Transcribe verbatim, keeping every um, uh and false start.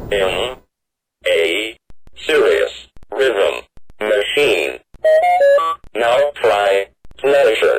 M A serious rhythm machine. Now try pleasure.